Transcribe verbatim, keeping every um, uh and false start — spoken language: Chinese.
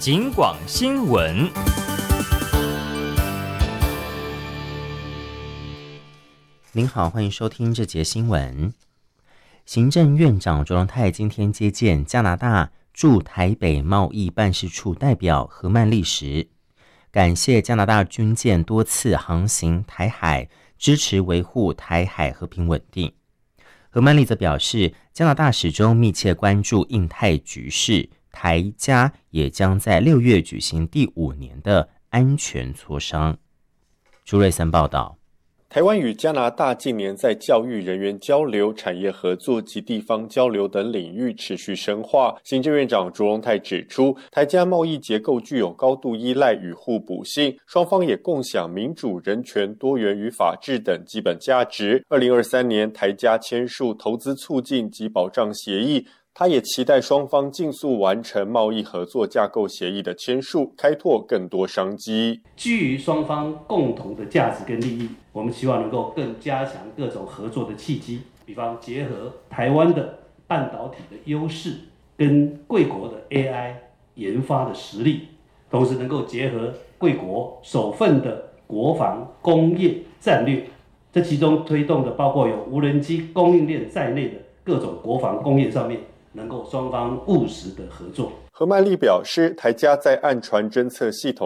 警广新闻。 您好，欢迎收听这节新闻。行政院长卓荣泰今天接见加拿大驻台北贸易办事处代表何曼丽时，感谢加拿大军舰多次航行台海，支持维护台海和平稳定。何曼丽则表示，加拿大始终密切关注印太局势，台加也将在六月举行第五年的安全磋商。朱瑞森报道。 台湾与加拿大近年在教育、人员交流、产业合作及地方交流等领域持续深化。行政院长卓荣泰指出，台加贸易结构具有高度依赖与互补性，双方也共享民主、人权、多元与法治等基本价值。二零二三年，台加签署投资促进及保障协议。他也期待双方尽速完成贸易合作架构协议的签署，开拓更多商机。 基于双方共同的价值跟利益，我们希望能够更加强各种合作的契机，比方结合台湾的半导体的优势跟贵国的 A I 研发的实力，同时能够结合贵国首份的国防工业战略，这其中推动的包括有无人机供应链在内的各种国防工业上面能够双方务实的合作。 何曼丽表示，台加在岸船侦测系统